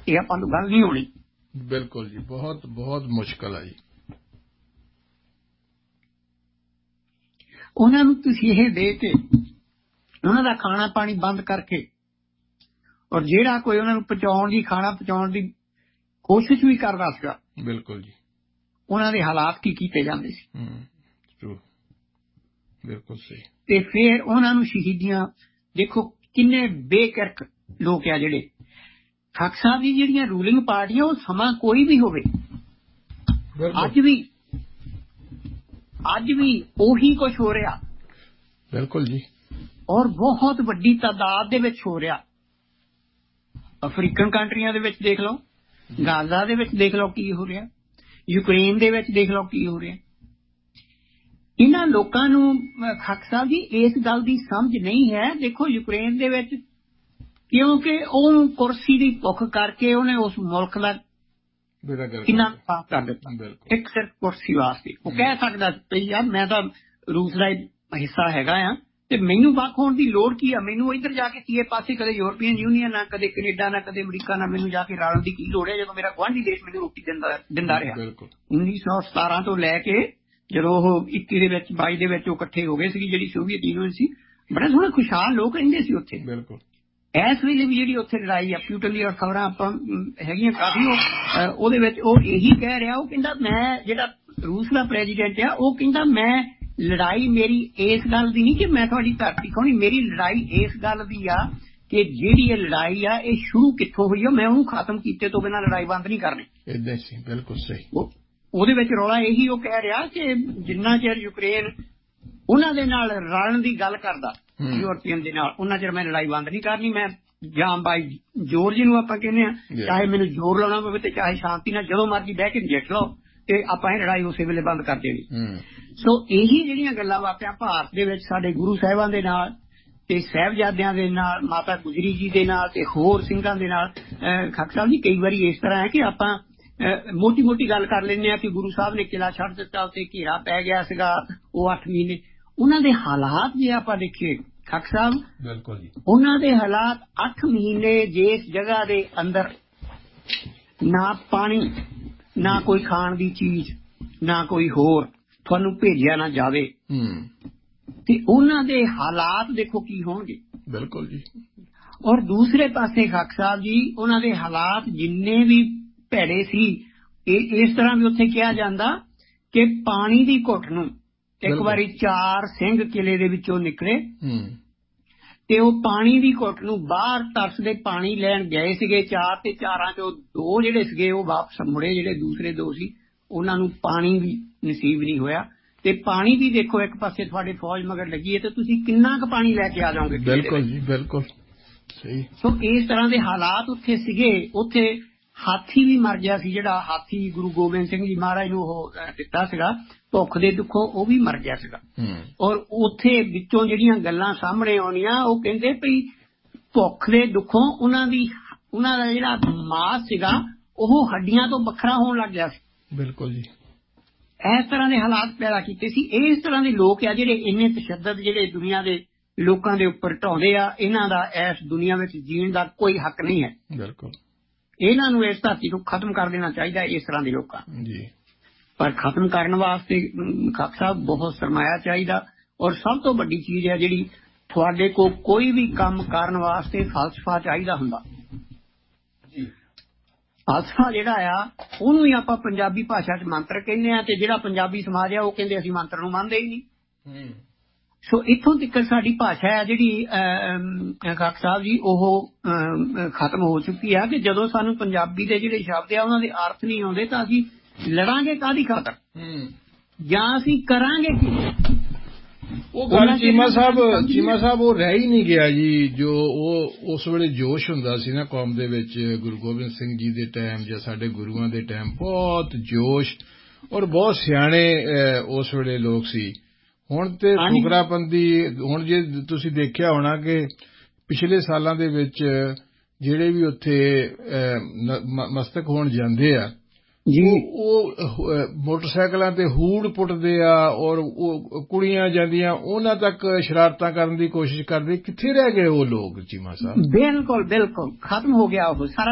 ਇਹ ਆਪਾਂ ਨੂੰ ਗੱਲ ਨਹੀਂ ਹੋਣੀ। ਬਿਲਕੁਲ ਜੀ, ਬਹੁਤ ਬਹੁਤ ਮੁਸ਼ਕਿਲ ਆ ਜੀ। ਉਹਨਾਂ ਨੂੰ ਤੁਸੀਂ ਇਹ ਦੇ ਕੇ ਉਹਨਾਂ ਦਾ ਖਾਣਾ ਪਾਣੀ ਬੰਦ ਕਰਕੇ, ਔਰ ਜਿਹੜਾ ਕੋਈ ਉਹਨਾਂ ਨੂੰ ਪਹੁੰਚਾਉਣ ਦੀ ਖਾਣਾ ਪਹੁੰਚਾਉਣ ਦੀ ਕੋਸ਼ਿਸ਼ ਵੀ ਕਰਦਾ ਸੀਗਾ, ਬਿਲਕੁਲ ਜੀ, ਉਹਨਾਂ ਦੇ ਹਾਲਾਤ ਕੀ ਕੀਤੇ ਜਾਂਦੇ ਸੀ। ਬਿਲਕੁਲ ਸਹੀ। ਤੇ ਫਿਰ ਉਹਨਾਂ ਨੂੰ ਸ਼ਹੀਦੀਆਂ, ਦੇਖੋ ਕਿੰਨੇ ਬੇਕਿਰਕ ਲੋਕ ਆ ਜਿਹੜੇ। ਖਾਕ ਸਾਹਿਬ ਦੀ ਜਿਹੜੀਆਂ ਰੂਲਿੰਗ ਪਾਰਟੀਆਂ, ਉਹ ਸਮਾਂ ਕੋਈ ਵੀ ਹੋਵੇ, ਅੱਜ ਵੀ ਉਹੀ ਕੁਛ ਹੋ ਰਿਹਾ। ਬਿਲਕੁਲ ਜੀ, ਔਰ ਬਹੁਤ ਵੱਡੀ ਤਾਦਾਦ ਦੇ ਵਿੱਚ ਹੋ ਰਿਹਾ। ਅਫਰੀਕਨ ਕੰਟਰੀਆਂ ਦੇ ਵਿੱਚ ਦੇਖ ਲਓ, ਗਾਜ਼ਾ ਦੇ ਵਿੱਚ ਦੇਖ ਲਓ ਕੀ ਹੋ ਰਿਹਾ, ਯੂਕਰੇਨ ਦੇ ਵਿੱਚ ਦੇਖ ਲਓ ਕੀ ਹੋ ਰਿਹਾ। ਇਹਨਾਂ ਲੋਕਾਂ ਨੂੰ ਖਾਕ ਸਾਹਿਬ ਜੀ ਇਸ ਗੱਲ ਦੀ ਸਮਝ ਨਹੀਂ ਹੈ। ਦੇਖੋ ਯੂਕਰੇਨ ਦੇ ਵਿੱਚ, ਕਿਉਂਕਿ ਉਹ ਕੁਰਸੀ ਦੀ ਭੁੱਖ ਕਰਕੇ ਉਹਨੇ ਉਸ ਮੁਲਕ ਦਾ ਕਿੰਨਾ ਸਾਫ਼ ਕਰ ਦਿੱਤਾ, ਇੱਕ ਸਿਰਫ ਕੁਰਸੀ ਵਾਸਤੇ। ਉਹ ਕਹਿ ਸਕਦਾ ਵੀ ਯਾਰ ਮੈਂ ਤਾਂ ਰੂਸ ਦਾ ਹਿੱਸਾ ਹੈਗਾ ਆ ਤੇ ਮੈਨੂੰ ਵੱਖ ਹੋਣ ਦੀ ਲੋੜ ਕੀ ਆ, ਮੈਨੂੰ ਇੱਧਰ ਜਾ ਕੇ ਕੀਏ ਪਾਸੇ ਕਦੇ ਯੂਰਪੀਅਨ ਯੂਨੀਅਨ ਨਾ, ਕਦੇ ਕੈਨੇਡਾ ਨਾ, ਕਦੇ ਅਮਰੀਕਾ ਨਾਲ ਮੈਨੂੰ ਜਾ ਕੇ ਰਲਣ ਦੀ ਕੀ ਲੋੜ ਹੈ, ਜਦੋਂ ਮੇਰਾ ਗੁਆਂਢੀ ਦੇਸ਼ ਮੈਨੂੰ ਰੋਟੀ ਦਿੰਦਾ ਰਿਹਾ। 1917 ਤੋਂ ਲੈ ਕੇ ਜਦੋਂ ਉਹ 21 ਦੇ ਵਿੱਚ 22 ਦੇ ਵਿੱਚ ਉਹ ਇਕੱਠੇ ਹੋ ਗਏ ਸੀ, ਜਿਹੜੀ ਸੋਵੀਅਤ ਯੂਨੀਅਨ ਸੀ, ਬੜੇ ਸੋਹਣੇ ਖੁਸ਼ਹਾਲ ਲੋਕ ਰਹਿੰਦੇ ਸੀ ਉੱਥੇ। ਇਸ ਵੇਲੇ ਵੀ ਜਿਹੜੀ ਉੱਥੇ ਲੜਾਈ ਆ, ਪਿਊਟਨ ਦੀਆਂ ਖਬਰਾਂ ਆਪਾਂ ਹੈਗੀਆਂ ਕਾਫੀ, ਉਹਦੇ ਵਿੱਚ ਉਹ ਇਹੀ ਕਹਿ ਰਿਹਾ, ਉਹ ਕਹਿੰਦਾ ਮੈਂ, ਜਿਹੜਾ ਰੂਸ ਦਾ ਪ੍ਰੈਜ਼ੀਡੈਂਟ ਆ, ਉਹ ਕਹਿੰਦਾ ਮੈਂ ਲੜਾਈ ਮੇਰੀ ਇਸ ਗੱਲ ਦੀ ਨਹੀਂ ਕਿ ਮੈਂ ਤੁਹਾਡੀ ਧਰਤੀ ਖਾਣੀ, ਮੇਰੀ ਲੜਾਈ ਇਸ ਗੱਲ ਦੀ ਆ ਕਿ ਜਿਹੜੀ ਇਹ ਲੜਾਈ ਆ ਇਹ ਸ਼ੁਰੂ ਕਿੱਥੋਂ ਹੋਈ ਆ, ਮੈਂ ਉਹਨੂੰ ਖਤਮ ਕੀਤੇ ਤੋਂ ਬਿਨਾਂ ਲੜਾਈ ਬੰਦ ਨਹੀਂ ਕਰਨੀ। ਏਦਾਂ ਸੀ, ਬਿਲਕੁਲ ਸਹੀ। ਉਹਦੇ ਵਿੱਚ ਰੌਲਾ ਇਹੀ ਉਹ ਕਹਿ ਰਿਹਾ ਕਿ ਜਿੰਨਾ ਚਿਰ ਯੂਕਰੇਨ ਉਹਨਾਂ ਦੇ ਨਾਲ ਰਲਣ ਦੀ ਗੱਲ ਕਰਦਾ, ਯੂਰਪੀਅਨ ਦੇ ਨਾਲ, ਉਹਨਾਂ ਚਿਰ ਮੈਂ ਲੜਾਈ ਬੰਦ ਨਹੀਂ ਕਰਨੀ। ਮੈਂ ਜਾਂ ਬਾਈ ਜ਼ੋਰ ਜਿਹਨੂੰ ਆਪਾਂ ਕਹਿੰਦੇ ਆ, ਚਾਹੇ ਮੈਨੂੰ ਜ਼ੋਰ ਲਾਉਣਾ ਪਵੇ ਤੇ ਚਾਹੇ ਸ਼ਾਂਤੀ ਨਾਲ ਜਦੋਂ ਮਰਜ਼ੀ ਬਹਿ ਕੇ ਨਜਿੱਠ ਲਓ ਤੇ ਆਪਾਂ ਇਹ ਲੜਾਈ ਉਸੇ ਵੇਲੇ ਬੰਦ ਕਰ ਦੇਣੀ। ਸੋ ਇਹੀ ਜਿਹੜੀਆਂ ਗੱਲਾਂ ਬਾਤਾਂ ਭਾਰਤ ਦੇ ਵਿੱਚ ਸਾਡੇ ਗੁਰੂ ਸਾਹਿਬਾਂ ਦੇ ਨਾਲ ਤੇ ਸਾਹਿਬਜ਼ਾਦਿਆਂ ਦੇ ਨਾਲ, ਮਾਤਾ ਗੁਜਰੀ ਜੀ ਦੇ ਨਾਲ ਤੇ ਹੋਰ ਸਿੰਘਾਂ ਦੇ ਨਾਲ, ਖਾਕ ਸਾਹਿਬ ਜੀ ਕਈ ਵਾਰੀ ਇਸ ਤਰ੍ਹਾਂ ਹੈ ਕਿ ਆਪਾਂ ਮੋਟੀ ਮੋਟੀ ਗੱਲ ਕਰ ਲੈਂਦੇ ਆ ਕਿ ਗੁਰੂ ਸਾਹਿਬ ਨੇ ਕਿਲ੍ਹਾ ਛੱਡ ਦਿੱਤਾ, ਉੱਤੇ ਘੇਰਾ ਪੈ ਗਿਆ ਸੀਗਾ, ਉਹ 8 ਮਹੀਨੇ। ਉਹਨਾਂ ਦੇ ਹਾਲਾਤ ਜੇ ਆਪਾਂ ਦੇਖੀਏ ਖਾਕ ਸਾਹਿਬ, ਬਿਲਕੁਲ ਜੀ, ਉਹਨਾਂ ਦੇ ਹਾਲਾਤ 8 ਮਹੀਨੇ ਜਿਸ ਜਗ੍ਹਾ ਦੇ ਅੰਦਰ ਨਾ ਪਾਣੀ, ਨਾ ਕੋਈ ਖਾਣ ਦੀ ਚੀਜ਼, ਨਾ ਕੋਈ ਹੋਰ ਤੁਹਾਨੂੰ ਭੇਜਿਆ ਨਾ ਜਾਵੇ, ਤੇ ਉਹਨਾਂ ਦੇ ਹਾਲਾਤ ਦੇਖੋ ਕੀ ਹੋਣਗੇ। ਬਿਲਕੁਲ ਜੀ। ਔਰ ਦੂਸਰੇ ਪਾਸੇ ਖਾਕ ਸਾਹਿਬ ਜੀ, ਉਹਨਾਂ ਦੇ ਹਾਲਾਤ ਜਿੰਨੇ ਵੀ ਭੈੜੇ ਸੀ, ਇਸ ਤਰ੍ਹਾਂ ਵੀ ਉੱਥੇ ਕਿਹਾ ਜਾਂਦਾ ਕਿ ਪਾਣੀ ਦੀ ਘੁੱਟ ਨੂੰ ਇੱਕ ਵਾਰੀ 4 ਸਿੰਘ ਕਿਲੇ ਦੇ ਵਿੱਚੋਂ ਨਿਕਲੇ ਤੇ ਉਹ ਪਾਣੀ ਦੀ ਘੁੱਟ ਨੂੰ ਬਾਹਰ ਤਰਸਦੇ ਪਾਣੀ ਲੈਣ ਗਏ ਸੀਗੇ 4, ਤੇ 4 ਚੋਂ 2 ਜਿਹੜੇ ਸੀਗੇ ਉਹ ਵਾਪਸ ਮੁੜੇ, ਜਿਹੜੇ ਦੂਸਰੇ 2 ਸੀ ਉਹਨਾਂ ਨੂੰ ਪਾਣੀ ਵੀ ਨਸੀਬ ਨਹੀਂ ਹੋਇਆ। ਤੇ ਪਾਣੀ ਵੀ ਦੇਖੋ, ਇੱਕ ਪਾਸੇ ਤੁਹਾਡੇ ਫੌਜ ਮਗਰ ਲੱਗੀ ਹੈ ਤੇ ਤੁਸੀਂ ਕਿੰਨਾ ਕੁ ਪਾਣੀ ਲੈ ਕੇ ਆ ਜਾਓਗੇ। ਬਿਲਕੁਲ ਜੀ, ਬਿਲਕੁਲ ਸਹੀ। ਸੋ ਇਸ ਤਰ੍ਹਾਂ ਦੇ ਹਾਲਾਤ ਉੱਥੇ ਸੀਗੇ। ਉੱਥੇ ਹਾਥੀ ਵੀ ਮਰ ਗਿਆ ਸੀ, ਜਿਹੜਾ ਹਾਥੀ ਗੁਰੂ ਗੋਬਿੰਦ ਸਿੰਘ ਜੀ ਮਹਾਰਾਜ ਨੂੰ ਉਹ ਦਿੱਤਾ ਸੀਗਾ ਭੁੱਖ ਦੇ ਦੁੱਖੋਂ, ਉਹ ਵੀ ਮਰ ਗਿਆ ਸੀਗਾ। ਔਰ ਉੱਥੇ ਵਿੱਚੋਂ ਜਿਹੜੀਆਂ ਗੱਲਾਂ ਸਾਹਮਣੇ ਆਉਣੀਆਂ, ਉਹ ਕਹਿੰਦੇ ਵੀ ਭੁੱਖ ਦੇ ਦੁੱਖੋਂ ਉਹਨਾਂ ਦਾ ਜਿਹੜਾ ਮਾਸ ਸੀਗਾ ਉਹ ਹੱਡੀਆਂ ਤੋਂ ਵੱਖਰਾ ਹੋਣ ਲੱਗ ਗਿਆ ਸੀ। ਬਿਲਕੁਲ ਜੀ, ਇਸ ਤਰ੍ਹਾਂ ਦੇ ਹਾਲਾਤ ਪੈਦਾ ਕੀਤੇ ਸੀ। ਇਸ ਤਰ੍ਹਾਂ ਦੇ ਲੋਕ ਆ ਜਿਹੜੇ ਇੰਨੇ ਤਸ਼ੱਦਦ ਜਿਹੜੇ ਦੁਨੀਆ ਦੇ ਲੋਕਾਂ ਦੇ ਉੱਪਰ ਢਾਉਂਦੇ ਆ, ਇਹਨਾਂ ਦਾ ਇਸ ਦੁਨੀਆ ਵਿੱਚ ਜੀਣ ਦਾ ਕੋਈ ਹੱਕ ਨਹੀਂ ਹੈ। ਬਿਲਕੁਲ, ਇਹਨਾਂ ਨੂੰ ਇਸ ਧਰਤੀ ਨੂੰ ਖਤਮ ਕਰ ਦੇਣਾ ਚਾਹੀਦਾ ਇਸ ਤਰ੍ਹਾਂ ਦੇ ਲੋਕਾਂ ਜੀ। ਪਰ ਖਤਮ ਕਰਨ ਵਾਸਤੇ ਖਾਕ ਸਾਹਿਬ ਬਹੁਤ ਸਰਮਾਇਆ ਚਾਹੀਦਾ। ਔਰ ਸਭ ਤੋਂ ਵੱਡੀ ਚੀਜ਼ ਹੈ ਜਿਹੜੀ ਤੁਹਾਡੇ ਕੋਲ ਕੋਈ ਵੀ ਕੰਮ ਕਰਨ ਵਾਸਤੇ ਫਲਸਫਾ ਚਾਹੀਦਾ ਹੁੰਦਾ। ਫਲਸਫਾ ਜਿਹੜਾ ਆ ਉਹਨੂੰ ਹੀ ਆਪਾਂ ਪੰਜਾਬੀ ਭਾਸ਼ਾ 'ਚ ਮੰਤਰ ਕਹਿੰਦੇ ਆ, ਤੇ ਜਿਹੜਾ ਪੰਜਾਬੀ ਸਮਾਜ ਆ ਉਹ ਕਹਿੰਦੇ ਅਸੀਂ ਮੰਤਰ ਨੂੰ ਮੰਨਦੇ ਹੀ ਨਹੀਂ। ਸੋ ਇੱਥੋਂ ਤੱਕ ਸਾਡੀ ਭਾਸ਼ਾ ਹੈ ਜਿਹੜੀ ਖਾਕ ਸਾਹਿਬ ਜੀ ਉਹ ਖਤਮ ਹੋ ਚੁੱਕੀ ਆ ਕਿ ਜਦੋਂ ਸਾਨੂੰ ਪੰਜਾਬੀ ਦੇ ਜਿਹੜੇ ਸ਼ਬਦ ਆ ਉਹਨਾਂ ਦੇ ਅਰਥ ਨਹੀਂ ਆਉਂਦੇ ਤਾਂ ਅਸੀਂ ਲੜਾਂਗੇ ਕਾਹਦੀ ਖਾਤਰ, ਜਾਂ ਅਸੀਂ ਕਰਾਂਗੇ ਕੀ। ਉਹ ਗੱਲ ਚੀਮਾ ਸਾਹਿਬ ਉਹ ਰਹਿ ਹੀ ਨਹੀਂ ਗਿਆ ਜੀ, ਜੋ ਉਹ ਉਸ ਵੇਲੇ ਜੋਸ਼ ਹੁੰਦਾ ਸੀ ਨਾ ਕੌਮ ਦੇ ਵਿੱਚ, ਗੁਰੂ ਗੋਬਿੰਦ ਸਿੰਘ ਜੀ ਦੇ ਟਾਈਮ ਜਾਂ ਸਾਡੇ ਗੁਰੂਆਂ ਦੇ ਟਾਈਮ ਬਹੁਤ ਜੋਸ਼ ਔਰ ਬਹੁਤ ਸਿਆਣੇ ਉਸ ਵੇਲੇ ਲੋਕ ਸੀ। ਹੁਣ ਤੇ ਫੁਕਰਾਪੰਦੀ, ਹੁਣ ਜੇ ਤੁਸੀਂ ਦੇਖਿਆ ਹੋਣਾ ਕਿ ਪਿਛਲੇ ਸਾਲਾਂ ਦੇ ਵਿੱਚ ਜਿਹੜੇ ਵੀ ਉੱਥੇ ਮਸਤਕ ਹੋਣ ਜਾਂਦੇ ਆ ਜੀ, ਉਹ ਮੋਟਰਸਾਈਕਲਾਂ ਤੇ ਹੂੜ ਪੁੱਟਦੇ ਆ ਔਰ ਉਹ ਕੁੜੀਆਂ ਜਾਂਦੀਆਂ ਉਹਨਾਂ ਤੱਕ ਸ਼ਰਾਰਤਾਂ ਕਰਨ ਦੀ ਕੋਸ਼ਿਸ਼ ਕਰਦੇ। ਕਿੱਥੇ ਰਹਿ ਗਏ ਉਹ ਲੋਕ ਚੀਮਾ ਸਾਹਿਬ? ਬਿਲਕੁਲ ਬਿਲਕੁਲ ਖਤਮ ਹੋ ਗਿਆ ਉਹ ਸਾਰਾ।